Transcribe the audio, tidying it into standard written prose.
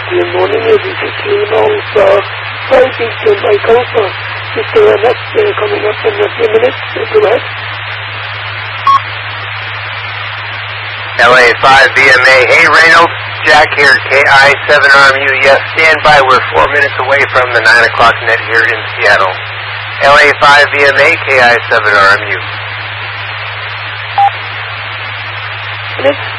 15 morning, every 15 miles, Bay Beach and Bay Golf. Just that's coming up in a few minutes. Go ahead. LA 5 VMA. Hey Reynolds, Jack here, KI7RMU. Yes, stand by. We're 4 minutes away from the 9 o'clock net here in Seattle. LA 5 VMA, KI7RMU. Minutes.